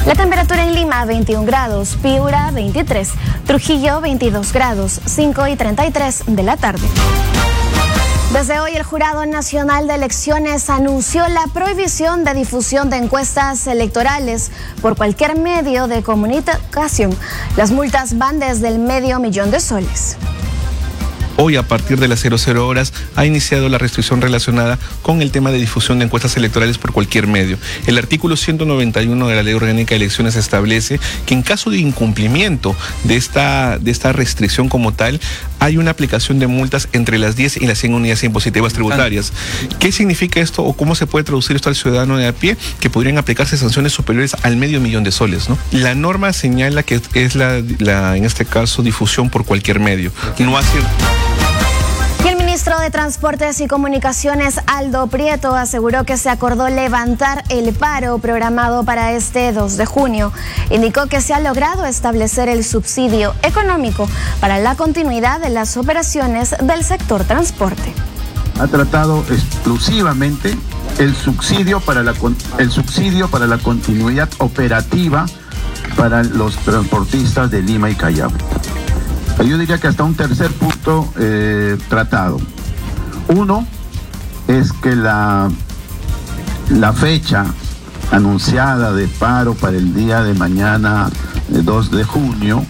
La temperatura en Lima 21 grados, Piura 23, Trujillo 22 grados, 5:33 de la tarde. Desde hoy el Jurado Nacional de Elecciones anunció la prohibición de difusión de encuestas electorales por cualquier medio de comunicación. Las multas van desde el $500,000 de soles. Hoy, a partir de las 00 horas, ha iniciado la restricción relacionada con el tema de difusión de encuestas electorales por cualquier medio. El artículo 191 de la Ley Orgánica de Elecciones establece que en caso de incumplimiento de esta restricción como tal, hay una aplicación de multas entre las 10 y las 100 unidades impositivas tributarias. ¿Qué significa esto o cómo se puede traducir esto al ciudadano de a pie? Que podrían aplicarse sanciones superiores al $500,000 de soles, ¿no? La norma señala que es en este caso, difusión por cualquier medio. No hace... Y el ministro de Transportes y Comunicaciones, Aldo Prieto, aseguró que se acordó levantar el paro programado para este 2 de junio. Indicó que se ha logrado establecer el subsidio económico para la continuidad de las operaciones del sector transporte. Ha tratado exclusivamente el subsidio para la continuidad operativa para los transportistas de Lima y Callao. Yo diría que hasta un tercer punto tratado. Uno es que la fecha anunciada de paro para el día de mañana, 2 de junio.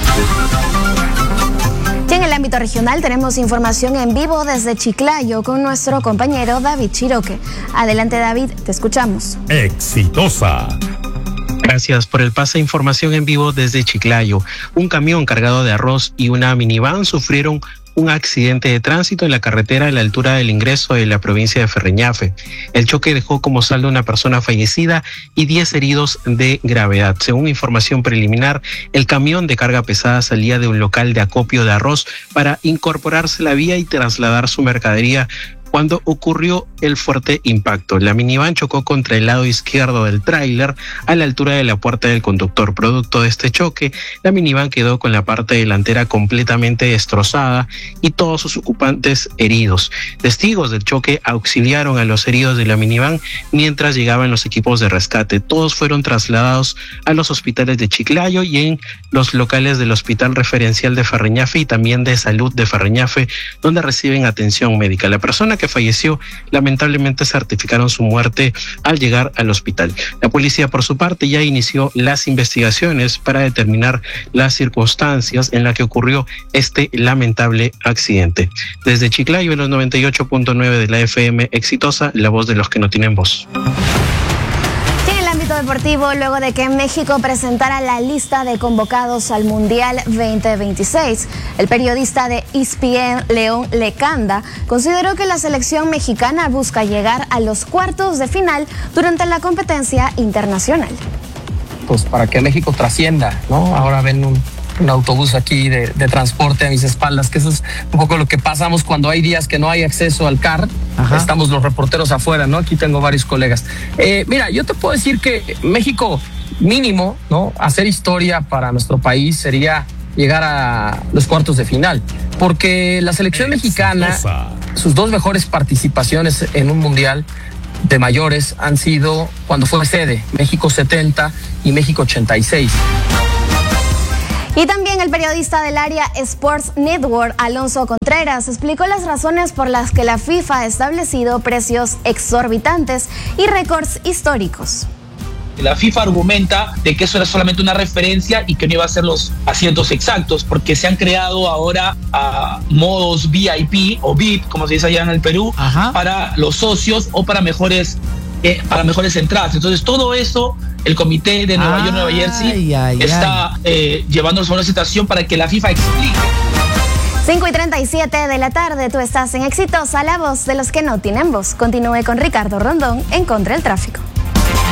Y en el ámbito regional tenemos información en vivo desde Chiclayo con nuestro compañero David Chiroque. Adelante, David, te escuchamos. Exitosa. Gracias por el pase. Información en vivo desde Chiclayo. Un camión cargado de arroz y una minivan sufrieron un accidente de tránsito en la carretera a la altura del ingreso de la provincia de Ferreñafe. El choque dejó como saldo una persona fallecida y 10 heridos de gravedad. Según información preliminar, el camión de carga pesada salía de un local de acopio de arroz para incorporarse a la vía y trasladar su mercadería cuando ocurrió el fuerte impacto. La minivan chocó contra el lado izquierdo del tráiler a la altura de la puerta del conductor. Producto de este choque, la minivan quedó con la parte delantera completamente destrozada y todos sus ocupantes heridos. Testigos del choque auxiliaron a los heridos de la minivan mientras llegaban los equipos de rescate. Todos fueron trasladados a los hospitales de Chiclayo y en los locales del Hospital Referencial de Ferreñafe y también de Salud de Ferreñafe, donde reciben atención médica. La persona que falleció, lamentablemente certificaron su muerte al llegar al hospital. La policía, por su parte, ya inició las investigaciones para determinar las circunstancias en las que ocurrió este lamentable accidente. Desde Chiclayo, en los 98.9 de la FM Exitosa, la voz de los que no tienen voz. Deportivo, luego de que México presentara la lista de convocados al Mundial 2026. El periodista de ESPN, León Lecanda, consideró que la selección mexicana busca llegar a los cuartos de final durante la competencia internacional. Pues para que México trascienda, ¿no? Ahora ven un autobús aquí de transporte a mis espaldas, que eso es un poco lo que pasamos cuando hay días que no hay acceso al CAR. Ajá. Estamos los reporteros afuera, ¿no? Aquí tengo varios colegas. Mira, yo te puedo decir que México mínimo, ¿no? Hacer historia para nuestro país sería llegar a los cuartos de final, porque la selección mexicana, sus dos mejores participaciones en un mundial de mayores han sido cuando fue sede, México 70 y México 86. Y también el periodista del área Sports Network, Alonso Contreras, explicó las razones por las que la FIFA ha establecido precios exorbitantes y récords históricos. La FIFA argumenta de que eso era solamente una referencia y que no iba a ser los asientos exactos, porque se han creado ahora modos VIP o VIP, como se dice allá en el Perú, para los socios o para mejores entradas. Entonces todo eso el comité de Nueva York, Nueva Jersey, está llevando a una situación para que la FIFA explique. 5:37 de la tarde, tú estás en Exitosa, la voz de los que no tienen voz. Continúe con Ricardo Rondón en Contra el Tráfico.